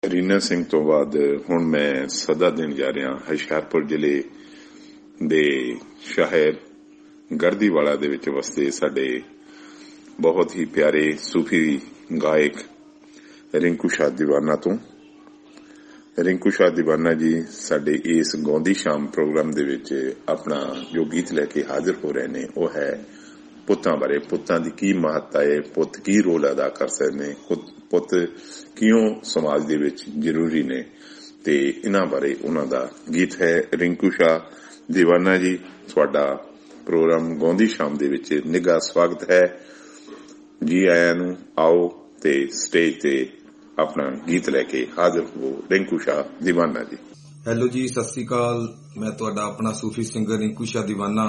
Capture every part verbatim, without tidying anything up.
ਰੀਨਾ ਸਿੰਘ ਤੋਂ ਬਾਅਦ ਹੁਣ ਮੈਂ ਸਦਾ ਦੇਣ ਜਾ ਰਿਹਾ ਹੁਸ਼ਿਆਰਪੁਰ ਜ਼ਿਲ੍ਹੇ ਦੇ ਸ਼ਹਿਰ ਗਰਦੀਵਾਲਾ ਦੇ ਵਿੱਚ ਵਸਦੇ ਸਾਡੇ ਬਹੁਤ ਹੀ ਪਿਆਰੇ ਸੂਫੀ ਗਾਇਕ ਰਿੰਕੂ ਸ਼ਾਹ ਦੀਵਾਨਾ ਤੋਂ। ਰਿੰਕੂ ਸ਼ਾਹ ਦੀਵਾਨਾ ਜੀ ਸਾਡੇ ਇਸ ਗਾਉਂਦੀ ਸ਼ਾਮ ਪ੍ਰੋਗਰਾਮ ਦੇ ਵਿੱਚ ਆਪਣਾ ਜੋ ਗੀਤ ਲੈ ਕੇ ਹਾਜ਼ਰ ਹੋ ਰਹੇ ਨੇ ਉਹ ਹੈ ਪੁੱਤਾਂ ਬਾਰੇ। ਪੁੱਤਾਂ ਦੀ ਕੀ ਮਹੱਤਤਾ ਹੈ, ਪੁੱਤ ਕੀ ਰੋਲ ਅਦਾ ਕਰ ਸਕਦੇ ਨੇ, ਪੁੱਤ ਕਿਉਂ ਸਮਾਜ ਦੇ ਵਿੱਚ ਜ਼ਰੂਰੀ ਨੇ, ਤੇ ਇਹਨਾਂ ਬਾਰੇ ਉਹਨਾਂ ਦਾ ਗੀਤ ਹੈ। ਰਿੰਕੂ ਸ਼ਾਹ ਦੀਵਾਨਾ ਜੀ, ਤੁਹਾਡਾ ਪ੍ਰੋਗਰਾਮ ਗਾਉਂਦੀ ਸ਼ਾਮ ਦੇ ਵਿੱਚ ਨਿੱਘਾ ਸਵਾਗਤ ਹੈ। ਜੀ ਆਇਆਂ ਨੂੰ। ਆਓ ਤੇ ਸਟੇਜ ਤੇ ਆਪਣਾ ਗੀਤ ਲੈ ਕੇ ਹਾਜ਼ਰ ਹੋ ਰਿੰਕੂ ਸ਼ਾਹ ਦੀਵਾਨਾ ਜੀ। ਹੈਲੋ ਜੀ, ਸਤਿ ਸ੍ਰੀ ਅਕਾਲ। ਮੈਂ ਤੁਹਾਡਾ ਆਪਣਾ ਸੂਫੀ ਸਿੰਗਰ ਰਿੰਕੂ ਸ਼ਾਹ ਦੀਵਾਨਾ।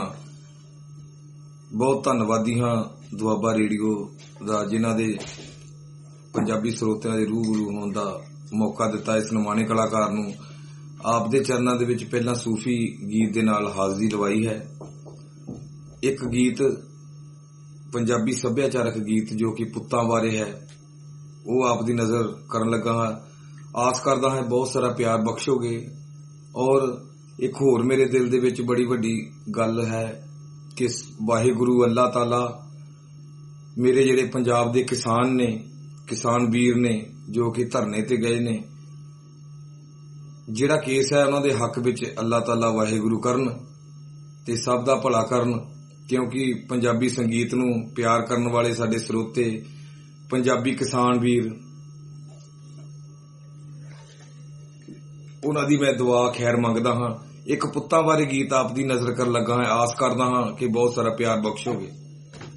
ਬਹੁਤ ਧੰਨਵਾਦੀ ਹਾਂ ਦੁਆਬਾ ਰੇਡੀਓ ਦਾ, ਜਿਨ੍ਹਾਂ ਦੇ ਪੰਜਾਬੀ ਸਰੋਤਿਆਂ ਦੇ ਰੂਬਰੂ ਹੋਣ ਦਾ ਮੌਕਾ ਦਿੱਤਾ ਇਸ ਨਿਮਾਣੇ ਕਲਾਕਾਰ ਨੂੰ। ਆਪ ਦੇ ਚਰਨਾਂ ਦੇ ਵਿੱਚ ਪਹਿਲਾਂ ਸੂਫੀ ਗੀਤ ਦੇ ਨਾਲ ਹਾਜ਼ਰੀ ਲਵਾਈ ਹੈ। ਇੱਕ ਗੀਤ ਪੰਜਾਬੀ ਸੱਭਿਆਚਾਰਕ ਗੀਤ ਜੋ ਕਿ ਪੁੱਤਾਂ ਬਾਰੇ ਹੈ, ਉਹ ਆਪ ਦੀ ਨਜ਼ਰ ਕਰਨ ਲੱਗਾ ਹਾਂ। ਆਸ ਕਰਦਾ ਹਾਂ ਬਹੁਤ ਸਾਰਾ ਪਿਆਰ ਬਖਸ਼ੋਗੇ। ਔਰ ਇੱਕ ਹੋਰ ਮੇਰੇ ਦਿਲ ਦੇ ਵਿੱਚ ਬੜੀ ਵੱਡੀ ਗੱਲ ਹੈ ਕਿ ਵਾਹਿਗੁਰੂ ਅੱਲਾਹ ਤਾਲਾ ਮੇਰੇ ਜਿਹੜੇ ਪੰਜਾਬ ਦੇ ਕਿਸਾਨ ਨੇ, ਕਿਸਾਨ ਵੀਰ ਨੇ ਜੋ ਕਿ ਧਰਨੇ ਤੇ ਗਏ ਨੇ, ਜਿਹੜਾ ਕੇਸ ਹੈ ਉਹਨਾਂ ਦੇ ਹੱਕ ਵਿੱਚ ਅੱਲਾਹ ਤਾਲਾ ਵਾਹਿਗੁਰੂ ਕਰਨ ਤੇ ਸਭ ਦਾ ਭਲਾ ਕਰਨ। ਕਿਉਂਕਿ ਪੰਜਾਬੀ ਸੰਗੀਤ ਨੂੰ ਪਿਆਰ ਕਰਨ ਵਾਲੇ ਸਾਡੇ ਸਰੋਤੇ, ਪੰਜਾਬੀ ਕਿਸਾਨ ਵੀਰ, ਉਹਨਾਂ ਦੀ ਮੈਂ ਦੁਆ ਖੈਰ ਮੰਗਦਾ ਹਾਂ। ਇੱਕ ਪੁੱਤਾਂ ਬਾਰੇ ਗੀਤ ਆਪ ਦੀ ਨਜ਼ਰ ਕਰਨ ਲੱਗਾ ਹਾਂ। ਆਸ ਕਰਦਾ ਹਾਂ ਕਿ ਬਹੁਤ ਸਾਰਾ ਪਿਆਰ ਬਖਸ਼ੋਗੇ।